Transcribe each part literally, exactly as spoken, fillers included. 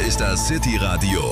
ist das City Radio,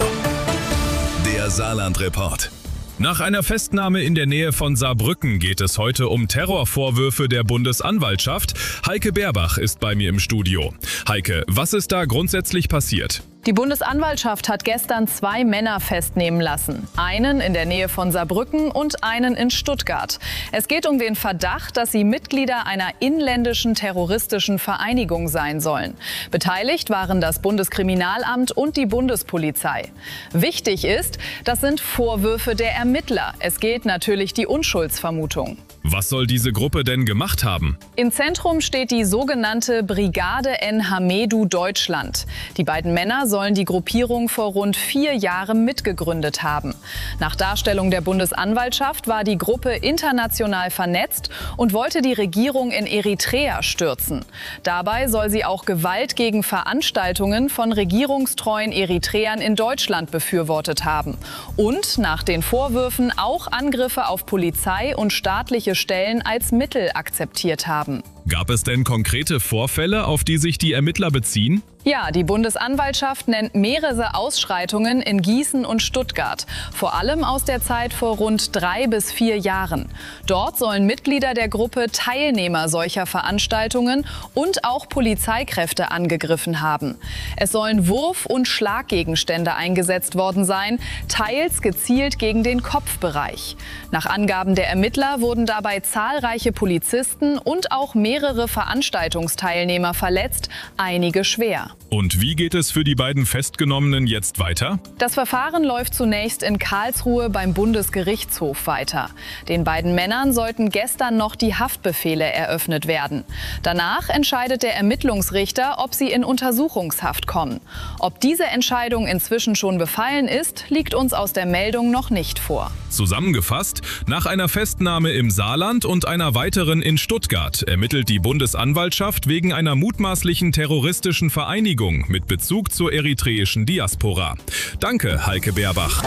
der Saarland-Report. Nach einer Festnahme in der Nähe von Saarbrücken geht es heute um Terrorvorwürfe der Bundesanwaltschaft. Heike Berbach ist bei mir im Studio. Heike, was ist da grundsätzlich passiert? Die Bundesanwaltschaft hat gestern zwei Männer festnehmen lassen. Einen in der Nähe von Saarbrücken und einen in Stuttgart. Es geht um den Verdacht, dass sie Mitglieder einer inländischen terroristischen Vereinigung sein sollen. Beteiligt waren das Bundeskriminalamt und die Bundespolizei. Wichtig ist, das sind Vorwürfe der Ermittler. Es gilt natürlich die Unschuldsvermutung. Was soll diese Gruppe denn gemacht haben? Im Zentrum steht die sogenannte Brigade En Hamedu Deutschland. Die beiden Männer sollen die Gruppierung vor rund vier Jahren mitgegründet haben. Nach Darstellung der Bundesanwaltschaft war die Gruppe international vernetzt und wollte die Regierung in Eritrea stürzen. Dabei soll sie auch Gewalt gegen Veranstaltungen von regierungstreuen Eritreern in Deutschland befürwortet haben. Und nach den Vorwürfen auch Angriffe auf Polizei und staatliche Stellen als Mittel akzeptiert haben. Gab es denn konkrete Vorfälle, auf die sich die Ermittler beziehen? Ja, die Bundesanwaltschaft nennt mehrere Ausschreitungen in Gießen und Stuttgart, vor allem aus der Zeit vor rund drei bis vier Jahren. Dort sollen Mitglieder der Gruppe Teilnehmer solcher Veranstaltungen und auch Polizeikräfte angegriffen haben. Es sollen Wurf- und Schlaggegenstände eingesetzt worden sein, teils gezielt gegen den Kopfbereich. Nach Angaben der Ermittler wurden dabei zahlreiche Polizisten und auch mehrere Veranstaltungsteilnehmer verletzt, einige schwer. Und wie geht es für die beiden Festgenommenen jetzt weiter? Das Verfahren läuft zunächst in Karlsruhe beim Bundesgerichtshof weiter. Den beiden Männern sollten gestern noch die Haftbefehle eröffnet werden. Danach entscheidet der Ermittlungsrichter, ob sie in Untersuchungshaft kommen. Ob diese Entscheidung inzwischen schon befallen ist, liegt uns aus der Meldung noch nicht vor. Zusammengefasst, nach einer Festnahme im Saarland und einer weiteren in Stuttgart ermittelt die Bundesanwaltschaft wegen einer mutmaßlichen terroristischen Vereinigung mit Bezug zur eritreischen Diaspora. Danke, Heike Berbach.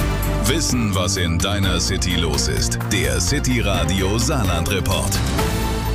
Wissen, was in deiner City los ist. Der City Radio Saarland-Report.